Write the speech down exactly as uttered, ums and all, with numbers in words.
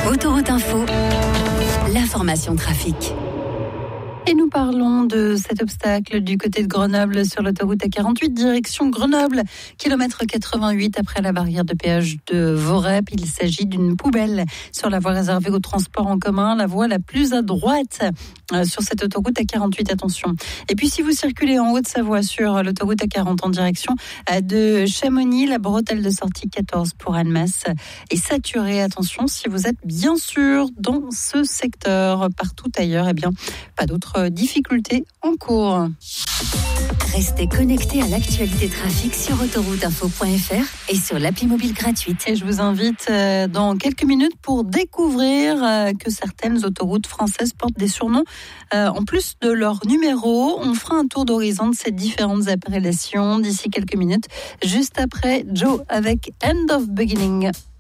Autoroute Info, l'information trafic. Et nous parlons de cet obstacle du côté de Grenoble sur l'autoroute A quarante-huit, direction Grenoble, kilomètre quatre-vingt-huit après la barrière de péage de Vorep. Il s'agit d'une poubelle sur la voie réservée au transport en commun, la voie la plus à droite euh, sur cette autoroute A quarante-huit, attention. Et puis si vous circulez en Haute-Savoie sur l'autoroute A quarante en direction euh, de Chamonix, la bretelle de sortie quatorze pour Annemasse est saturée. Attention, si vous êtes bien sûr dans ce secteur, partout ailleurs, eh bien, pas d'autres difficultés en cours. Restez connectés à l'actualité trafic sur autoroute info point f r et sur l'appli mobile gratuite. Et je vous invite euh, dans quelques minutes pour découvrir euh, que certaines autoroutes françaises portent des surnoms. Euh, en plus de leur numéro, on fera un tour d'horizon de ces différentes appellations d'ici quelques minutes, juste après Joe avec End of Beginning.